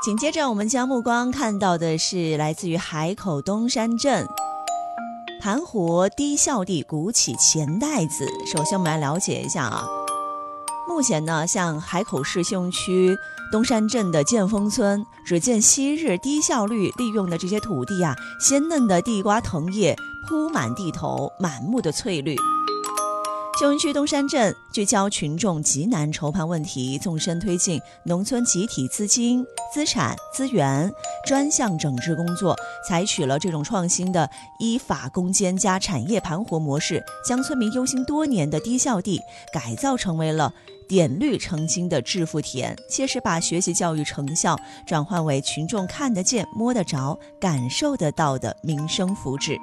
紧接着我们将目光看到的是来自于海口东山镇盘活低效地鼓起钱袋子。首先我们来了解一下啊，目前呢，像海口市西红区东山镇的建丰村，只见昔日低效率利用的这些土地啊，鲜嫩的地瓜藤叶铺满地头，满目的翠绿。西红区东山镇聚焦群众急难愁盼问题，纵深推进农村集体资金、资产、资源专项整治工作，采取了这种创新的依法攻坚加产业盘活模式，将村民忧心多年的低效地改造成为了点绿成金的致富田，切实把学习教育成效转换为群众看得见、摸得着、感受得到的民生福祉。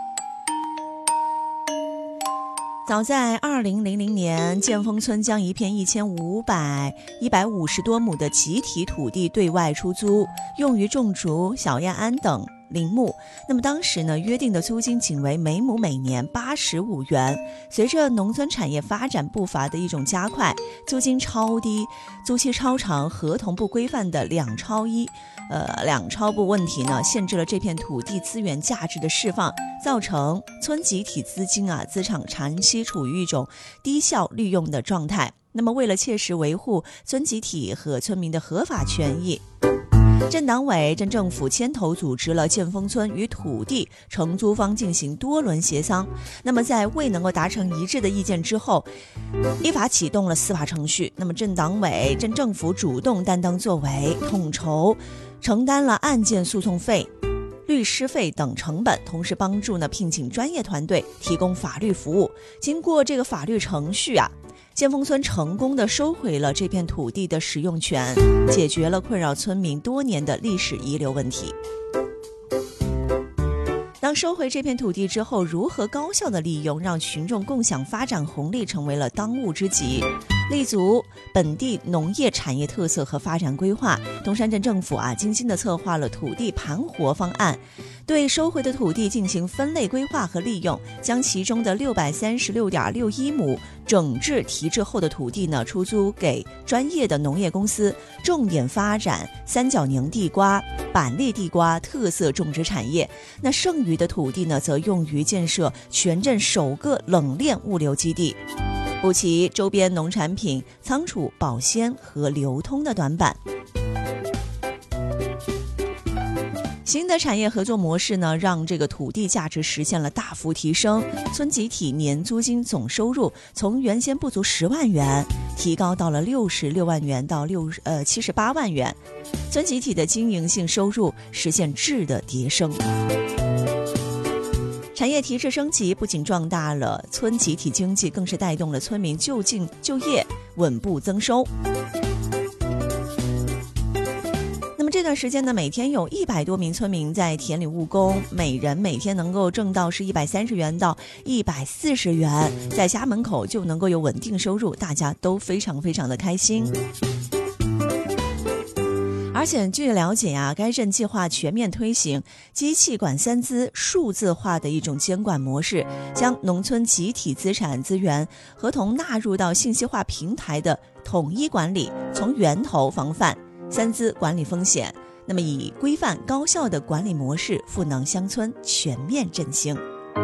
早在2000年，建丰村将一片150多亩的集体土地对外出租，用于种植小燕安等林木。那么当时呢，约定的租金仅为每亩每年85元。随着农村产业发展步伐的一种加快，租金超低、租期超长、合同不规范的两超部问题呢，限制了这片土地资源价值的释放，造成村集体资产长期处于一种低效利用的状态。那么为了切实维护村集体和村民的合法权益，镇党委、镇政府牵头组织了建丰村与土地承租方进行多轮协商。那么在未能够达成一致的意见之后，依法启动了司法程序。那么镇党委、镇政府主动担当作为，统筹承担了案件诉讼费、律师费等成本，同时帮助聘请专业团队提供法律服务。经过这个法律程序建丰村成功地收回了这片土地的使用权，解决了困扰村民多年的历史遗留问题。当收回这片土地之后，如何高效的利用，让群众共享发展红利，成为了当务之急。立足本地农业产业特色和发展规划，东山镇政府精心地策划了土地盘活方案，对收回的土地进行分类规划和利用，将其中的636.61亩整治提质后的土地出租给专业的农业公司，重点发展三角宁地瓜、板栗地瓜特色种植产业。那剩余的土地则用于建设全镇首个冷链物流基地，补齐周边农产品仓储、保鲜和流通的短板。新的产业合作模式让这个土地价值实现了大幅提升，村集体年租金总收入从原先不足10万元提高到了66万元到78万元，村集体的经营性收入实现质的提升。产业提质升级不仅壮大了村集体经济，更是带动了村民就业稳步增收。那么这段时间每天有100多名村民在田里务工，每人每天能够挣到是130元到140元，在家门口就能够有稳定收入，大家都非常非常的开心。而且据了解该镇计划全面推行机器管三资数字化的一种监管模式，将农村集体资产资源合同纳入到信息化平台的统一管理，从源头防范三资管理风险，那么以规范高效的管理模式赋能乡村全面振兴。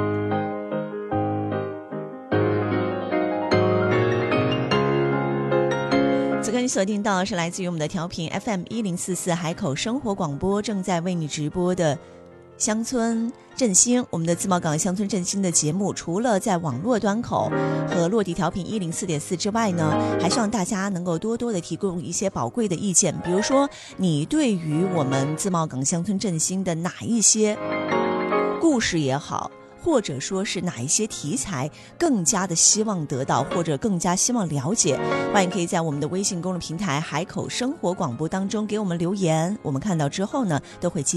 此刻你锁定到是来自于我们的调频 FM1044 海口生活广播，正在为你直播的乡村振兴。我们的自贸港乡村振兴的节目，除了在网络端口和落地调频104.4之外还希望大家能够多多的提供一些宝贵的意见。比如说你对于我们自贸港乡村振兴的哪一些故事也好，或者说是哪一些题材更加的希望得到，或者更加希望了解，欢迎可以在我们的微信公众平台海口生活广播当中给我们留言，我们看到之后都会